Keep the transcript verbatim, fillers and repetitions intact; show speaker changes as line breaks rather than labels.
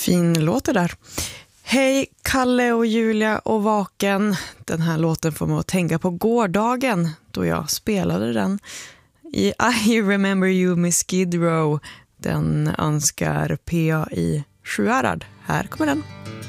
Fin låt det där. Hej Kalle och Julia och Vaken. Den här låten får mig att tänka på gårdagen då jag spelade den i I Remember You med Skid Row. Den önskar P A i Sjuhärad. Här kommer den.